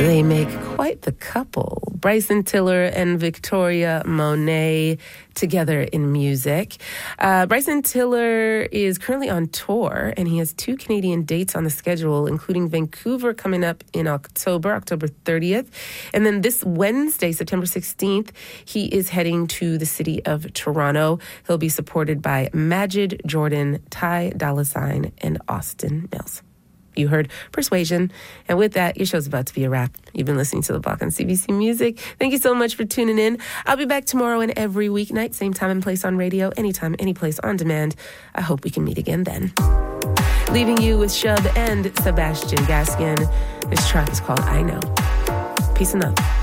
They make quite the couple. Bryson Tiller and Victoria Monet together in music. Bryson Tiller is currently on tour, and he has 2 Canadian dates on the schedule, including Vancouver coming up in October 30th. And then this Wednesday, September 16th, he is heading to the city of Toronto. He'll be supported by Majid Jordan, Ty Dolla $ign, and Austin Mills. You heard Persuasion. And with that, your show's about to be a wrap. You've been listening to The Block on CBC Music. Thank you so much for tuning in. I'll be back tomorrow and every weeknight, same time and place on radio, anytime, any place, on demand. I hope we can meet again then. Leaving you with Shub and Sebastian Gaskin. This track is called I Know. Peace and love.